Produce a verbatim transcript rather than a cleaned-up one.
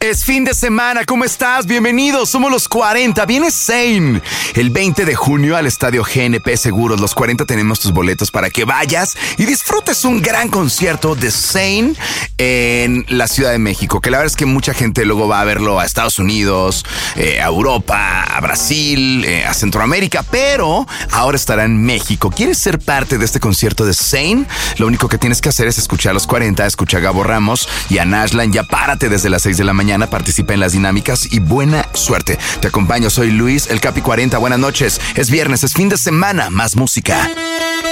noches, fin de semana, ¿cómo estás? Bienvenidos, somos los cuarenta, viene Zayn el veinte de junio al estadio G N P Seguros. Los cuarenta tenemos tus boletos para que vayas y disfrutes un gran concierto de Zayn en la Ciudad de México, que la verdad es que mucha gente luego va a verlo a Estados Unidos, eh, a Europa, a Brasil, eh, a Centroamérica, pero ahora estará en México. ¿Quieres ser parte de este concierto de Zayn? Lo único que tienes que hacer es escuchar a los cuarenta, escucha a Gabo Ramos y a Nashlan. Ya párate desde las seis de la mañana, participa en las dinámicas y buena suerte. Te acompaño, soy Luis, el Capi cuarenta. Buenas noches, es viernes, es fin de semana, más música.